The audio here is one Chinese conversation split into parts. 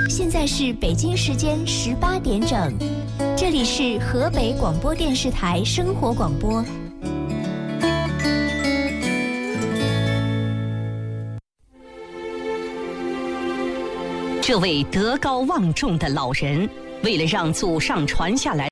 现在是北京时间18点整，这里是河北广播电视台生活广播。 这位德高望重的老人，为了让祖上传下来，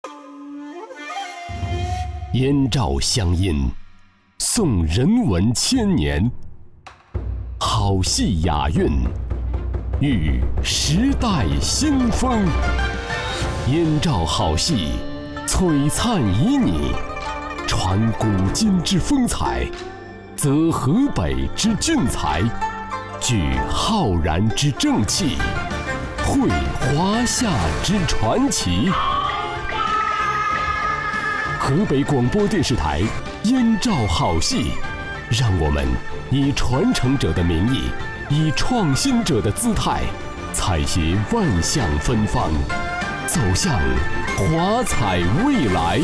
燕赵乡音，颂人文千年，好戏雅韵，遇时代新风。燕赵好戏，璀璨旖旎，传古今之风采，则河北之俊才，聚浩然之正气，绘华夏之传奇。河北广播电视台燕赵好戏，让我们以传承者的名义，以创新者的姿态，采撷万象芬芳，走向华彩未来。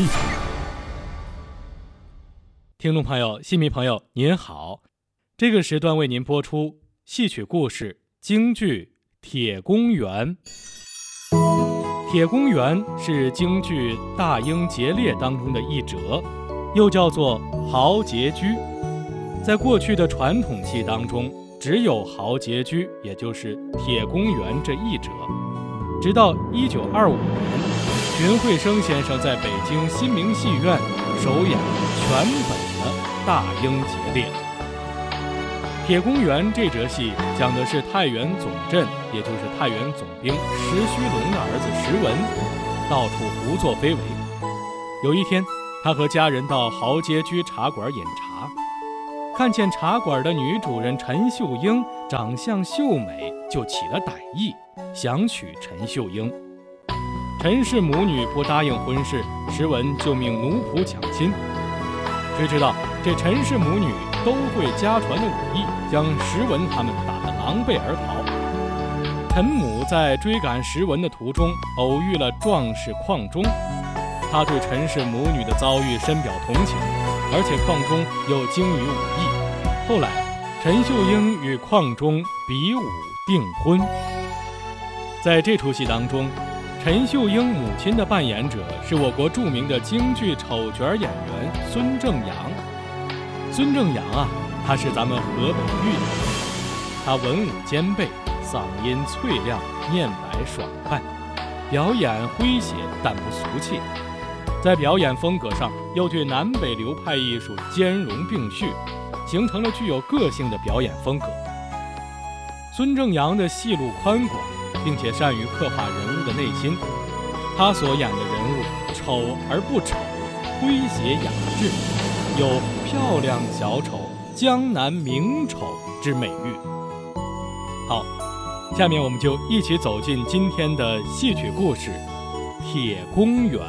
听众朋友、戏迷朋友您好，这个时段为您播出戏曲故事京剧《铁公园》。铁公园是京剧《大英劫猎》当中的一折，又叫做豪杰居。在过去的传统戏当中，只有豪杰居，也就是铁公园这一折。直到1925年，荀慧生先生在北京新明戏院首演全本的《大英劫猎》。铁公园这折戏讲的是太原总镇，也就是太原总兵石须龙的儿子石文，到处胡作非为。有一天，他和家人到豪杰居茶馆饮茶，看见茶馆的女主人陈秀英长相秀美，就起了歹意，想娶陈秀英。陈氏母女不答应婚事，石文就命奴仆抢亲。谁知道这陈氏母女都会家传的武艺，将石文他们打得狼狈而逃。陈母在追赶石文的途中，偶遇了壮士邝忠，他对陈氏母女的遭遇深表同情，而且邝忠又精于武艺。后来，陈秀英与邝忠比武订婚。在这出戏当中，陈秀英母亲的扮演者是我国著名的京剧丑角演员孙正阳。孙正阳啊，他是咱们河北豫人，他文武兼备，嗓音脆亮，面白爽快，表演诙谐但不俗气。在表演风格上，又对南北流派艺术兼容并蓄，形成了具有个性的表演风格。孙正阳的戏路宽广，并且善于刻画人物的内心，他所演的人物丑而不丑，诙谐雅致，有漂亮小丑、江南名丑之美誉。好，下面我们就一起走进今天的戏曲故事《铁公园》。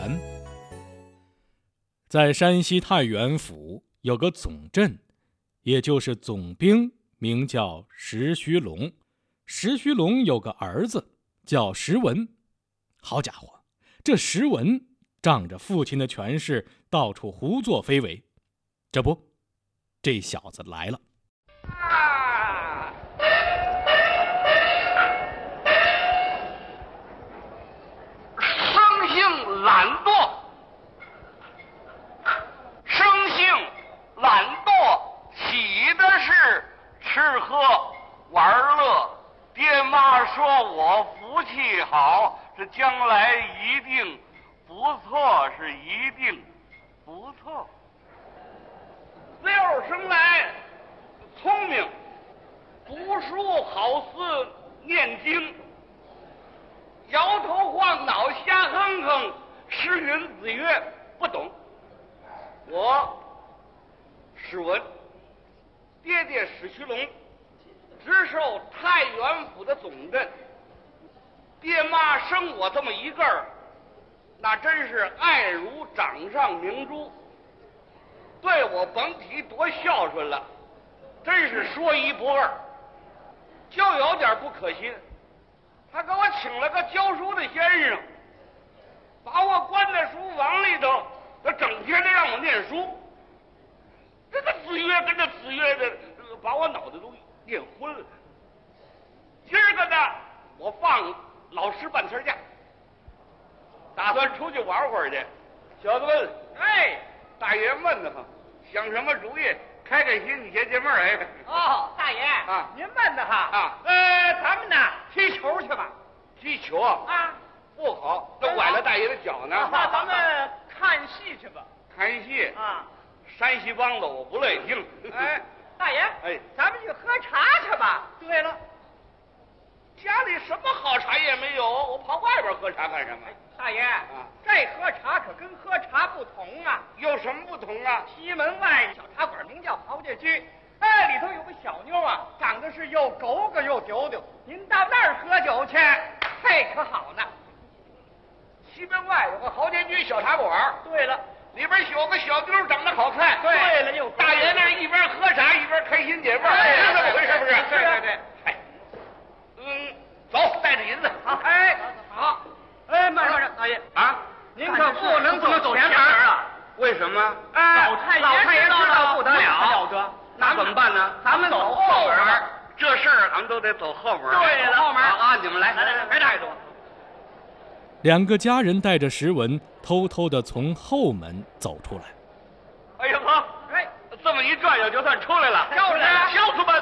在山西太原府有个总镇，也就是总兵，名叫石须龙。石须龙有个儿子叫石文。好家伙，这石文仗着父亲的权势，到处胡作非为。这不，这小子来了。 生性懒惰，生性懒惰，喜的是吃喝玩乐。爹妈说我福气好，这将来一定不错，是一定不错。自幼生来聪明，读书好似念经，摇头晃脑瞎哼哼，诗云子曰不懂。我史文，爹爹史须龙，直受太原府的总镇。爹妈生我这么一个儿，那真是爱如掌上明珠，对我甭提多孝顺了，真是说一不二。就有点不可惜，他给我请了个教书的先生，把我关在书房里头，他整天的让我念书。这个子曰跟着子曰的，把我脑袋都念昏了。今儿个呢，我放老实半天假，打算出去玩会儿去。小子问：“哎，大爷闷得慌，想什么主意？开开心，你先解闷儿。”哎， 哦，大爷啊， 您闷得哈啊？ 咱们呢踢球去吧。 踢球啊？ 啊， 不好，这崴了大爷的脚呢。 那咱们看戏去吧。 看戏啊， 山西梆子我不乐意听。 哎，大爷， 哎， 咱们去喝茶去吧。对了， 家里什么好茶也没有，我跑外边喝茶干什么？ 大爷啊， 这喝茶可跟喝茶不同啊。 有什么不同啊？ 西门外小茶馆名叫豪家居，哎，里头有个小妞啊，长得是又狗狗又丢丢。您到那儿喝酒去，嘿，可好呢。 西门外有个豪家居小茶馆， 对了， 里边有个小妞长得好看。 对了，又大爷那一边喝茶一边开心解闷，是这么回事不是？ 对。 哎，走，带着银子。 好，哎，好。哎，慢，大爷啊， 您可不能走前门啊！ 为什么？ 老太爷知道不得了， 那怎么办呢？ 咱们走后门。 这事儿咱们都得走后门。 对了，后门啊，你们来， 别带着我。 两个家人带着石文偷偷地从后门走出来。 哎呀呵， 哎， 这么一转悠就算出来了。 就是， 小子们，